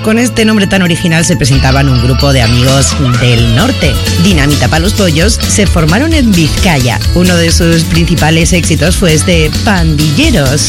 Con este nombre tan original se presentaban un grupo de amigos del norte. Dinamita pa' los pollos se formaron en Vizcaya. Uno de sus principales éxitos fue este Pandilleros.